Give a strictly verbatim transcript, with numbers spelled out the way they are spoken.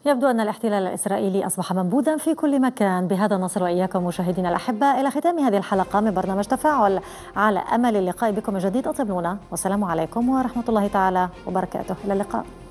يبدو أن الاحتلال الإسرائيلي أصبح منبوذا في كل مكان. بهذا نصل وإياكم مشاهدينا الأحباء إلى ختام هذه الحلقة من برنامج تفاعل، على أمل اللقاء بكم من جديد. أطيبونا والسلام عليكم ورحمة الله تعالى وبركاته. إلى اللقاء.